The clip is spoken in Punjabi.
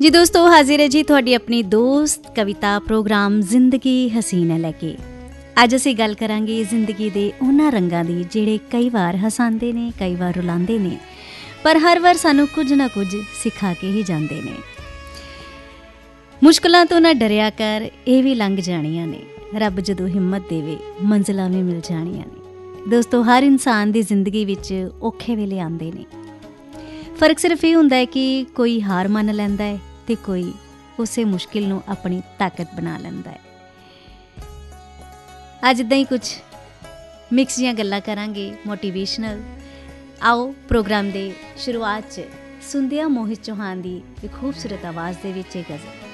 जी दोस्तों, हाजिर है जी ਤੁਹਾਡੀ ਆਪਣੀ ਦੋਸਤ ਕਵਿਤਾ ਪ੍ਰੋਗਰਾਮ ਜ਼ਿੰਦਗੀ ਹਸੀਨ ਹੈ ਲੈ ਕੇ। ਅੱਜ ਅਸੀਂ ਗੱਲ ਕਰਾਂਗੇ ਜ਼ਿੰਦਗੀ ਦੇ ਉਹਨਾਂ ਰੰਗਾਂ ਦੀ ਜਿਹੜੇ ਕਈ ਵਾਰ ਹਸਾਉਂਦੇ ਨੇ, ਕਈ ਵਾਰ ਰੁਲਾਉਂਦੇ ਨੇ, ਪਰ ਹਰ ਵਾਰ ਸਾਨੂੰ ਕੁਝ ਨਾ ਕੁਝ ਸਿਖਾ ਕੇ ਹੀ ਜਾਂਦੇ ਨੇ। ਮੁਸ਼ਕਲਾਂ ਤੋਂ ਨਾ ਡਰਿਆ ਕਰ, ਇਹ ਵੀ ਲੰਘ ਜਾਣੀਆਂ ਨੇ। ਰੱਬ ਜਦੋਂ ਹਿੰਮਤ ਦੇਵੇ ਮੰਜ਼ਿਲਾਂ ਵੀ ਮਿਲ ਜਾਣੀਆਂ ਨੇ। ਦੋਸਤੋ, ਹਰ ਇਨਸਾਨ ਦੀ ਜ਼ਿੰਦਗੀ ਵਿੱਚ ਔਖੇ ਵੇਲੇ ਆਉਂਦੇ ਨੇ। ਫਰਕ ਸਿਰਫ ਇਹ ਹੁੰਦਾ ਹੈ ਕਿ ਕੋਈ ਹਾਰ ਮੰਨ ਲੈਂਦਾ ਹੈ ਅਤੇ ਕੋਈ ਉਸੇ ਮੁਸ਼ਕਿਲ ਨੂੰ ਆਪਣੀ ਤਾਕਤ ਬਣਾ ਲੈਂਦਾ ਹੈ। ਅੱਜ ਇੱਦਾਂ ਹੀ ਕੁਝ ਮਿਕਸ ਜਿਹੀਆਂ ਗੱਲਾਂ ਕਰਾਂਗੇ, ਮੋਟੀਵੇਸ਼ਨਲ। ਆਓ ਪ੍ਰੋਗਰਾਮ ਦੇ ਸ਼ੁਰੂਆਤ 'ਚ ਸੁਣਦੇ ਹਾਂ ਮੋਹਿਤ ਚੌਹਾਨ ਦੀ ਇੱਕ ਖੂਬਸੂਰਤ ਆਵਾਜ਼ ਦੇ ਵਿੱਚ ਇਹ ਗਜ਼ਲ।